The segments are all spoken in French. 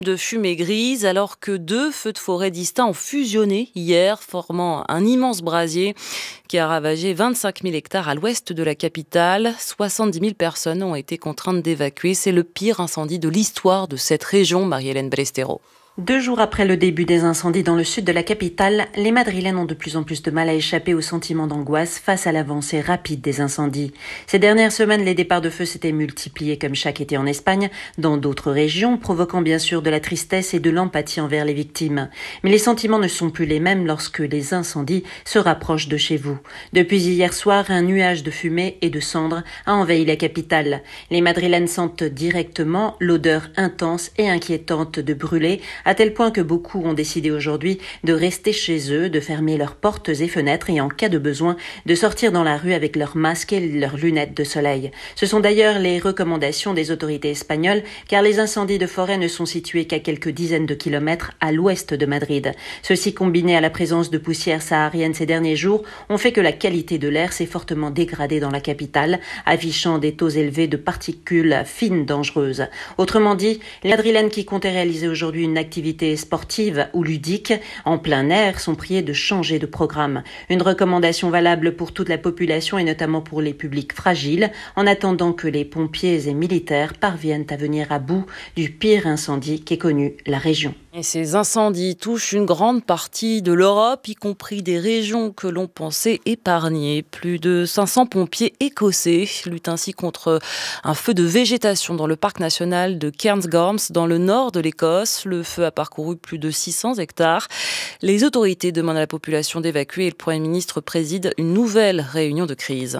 De fumée grise alors que deux feux de forêt distincts ont fusionné hier, formant un immense brasier qui a ravagé 25 000 hectares à l'ouest de la capitale. 70 000 personnes ont été contraintes d'évacuer. C'est le pire incendie de l'histoire de cette région, Marie-Hélène Brestero. 2 jours après le début des incendies dans le sud de la capitale, les Madrilènes ont de plus en plus de mal à échapper au sentiment d'angoisse face à l'avancée rapide des incendies. Ces dernières semaines, les départs de feu s'étaient multipliés comme chaque été en Espagne, dans d'autres régions, provoquant bien sûr de la tristesse et de l'empathie envers les victimes. Mais les sentiments ne sont plus les mêmes lorsque les incendies se rapprochent de chez vous. Depuis hier soir, un nuage de fumée et de cendres a envahi la capitale. Les Madrilènes sentent directement l'odeur intense et inquiétante de brûler, à tel point que beaucoup ont décidé aujourd'hui de rester chez eux, de fermer leurs portes et fenêtres et en cas de besoin, de sortir dans la rue avec leurs masques et leurs lunettes de soleil. Ce sont d'ailleurs les recommandations des autorités espagnoles, car les incendies de forêt ne sont situés qu'à quelques dizaines de kilomètres à l'ouest de Madrid. Ceci, combiné à la présence de poussière saharienne ces derniers jours, ont fait que la qualité de l'air s'est fortement dégradée dans la capitale, affichant des taux élevés de particules fines dangereuses. Autrement dit, les Madrilènes qui comptaient réaliser aujourd'hui une activité sportive ou ludique en plein air sont priés de changer de programme. Une recommandation valable pour toute la population et notamment pour les publics fragiles, en attendant que les pompiers et militaires parviennent à venir à bout du pire incendie qu'ait connu la région. Et ces incendies touchent une grande partie de l'Europe, y compris des régions que l'on pensait épargnées. Plus de 500 pompiers écossais luttent ainsi contre un feu de végétation dans le parc national de Cairngorms, dans le nord de l'Écosse. Le feu a parcouru plus de 600 hectares. Les autorités demandent à la population d'évacuer et le Premier ministre préside une nouvelle réunion de crise.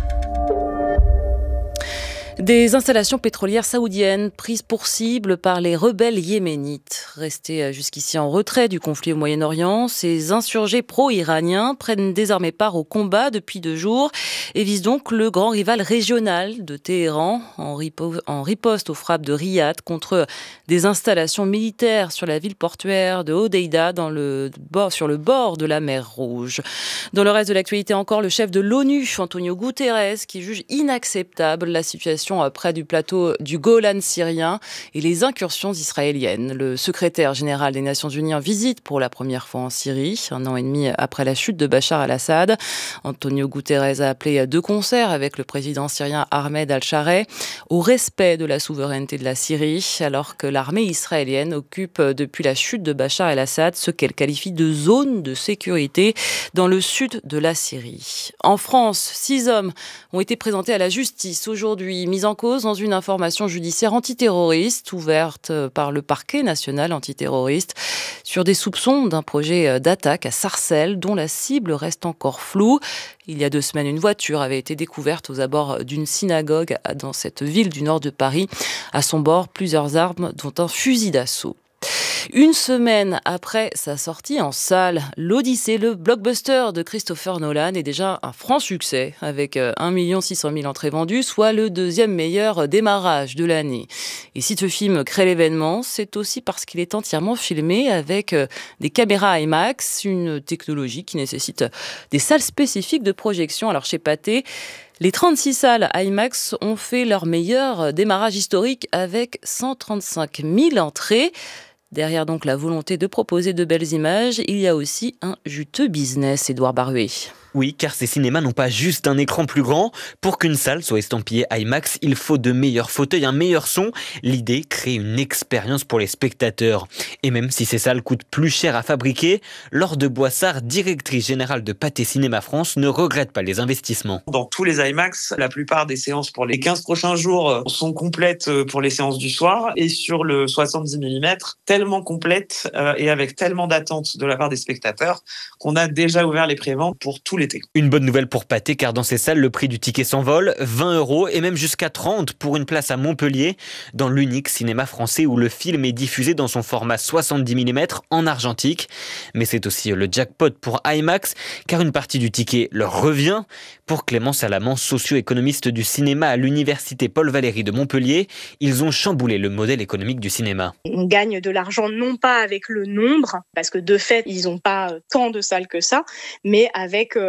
Des installations pétrolières saoudiennes prises pour cible par les rebelles yéménites. Restés jusqu'ici en retrait du conflit au Moyen-Orient, ces insurgés pro-iraniens prennent désormais part au combat depuis 2 jours et visent donc le grand rival régional de Téhéran en riposte aux frappes de Riyad contre des installations militaires sur la ville portuaire de Hodeïda sur le bord de la mer Rouge. Dans le reste de l'actualité encore, le chef de l'ONU, Antonio Guterres, qui juge inacceptable la situation près du plateau du Golan syrien et les incursions israéliennes. Le secrétaire général des Nations Unies en visite pour la première fois en Syrie, 1 an et demi après la chute de Bachar al-Assad. Antonio Guterres a appelé de concert avec le président syrien Ahmed al-Shareh au respect de la souveraineté de la Syrie, alors que l'armée israélienne occupe depuis la chute de Bachar al-Assad ce qu'elle qualifie de zone de sécurité dans le sud de la Syrie. En France, 6 hommes ont été présentés à la justice aujourd'hui, mis en cause dans une information judiciaire antiterroriste ouverte par le parquet national antiterroriste sur des soupçons d'un projet d'attaque à Sarcelles dont la cible reste encore floue. Il y a 2 semaines, une voiture avait été découverte aux abords d'une synagogue dans cette ville du nord de Paris. À son bord, plusieurs armes, dont un fusil d'assaut. Une semaine après sa sortie en salle, l'Odyssée, le blockbuster de Christopher Nolan, est déjà un franc succès avec 1 600 000 entrées vendues, soit le 2e meilleur démarrage de l'année. Et si ce film crée l'événement, c'est aussi parce qu'il est entièrement filmé avec des caméras IMAX, une technologie qui nécessite des salles spécifiques de projection. Alors chez Pathé, les 36 salles IMAX ont fait leur meilleur démarrage historique avec 135 000 entrées. Derrière donc la volonté de proposer de belles images, il y a aussi un juteux business, Édouard Baruet. Oui, car ces cinémas n'ont pas juste un écran plus grand. Pour qu'une salle soit estampillée IMAX, il faut de meilleurs fauteuils, un meilleur son. L'idée, créer une expérience pour les spectateurs. Et même si ces salles coûtent plus cher à fabriquer, Laure de Boissard, directrice générale de Pathé Cinéma France, ne regrette pas les investissements. Dans tous les IMAX, la plupart des séances pour les 15 prochains jours sont complètes pour les séances du soir. Et sur le 70 mm, tellement complète et avec tellement d'attentes de la part des spectateurs qu'on a déjà ouvert les préventes pour tous les. Une bonne nouvelle pour Pathé, car dans ces salles, le prix du ticket s'envole, 20 € et même jusqu'à 30 pour une place à Montpellier, dans l'unique cinéma français où le film est diffusé dans son format 70 mm en argentique. Mais c'est aussi le jackpot pour IMAX, car une partie du ticket leur revient. Pour Clément Salamand, socio-économiste du cinéma à l'université Paul Valéry de Montpellier, ils ont chamboulé le modèle économique du cinéma. On gagne de l'argent non pas avec le nombre, parce que de fait, ils n'ont pas tant de salles que ça, mais avec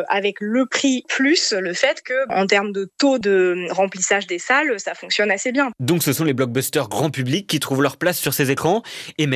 avec le prix plus le fait que, en termes de taux de remplissage des salles, ça fonctionne assez bien. Donc ce sont les blockbusters grand public qui trouvent leur place sur ces écrans et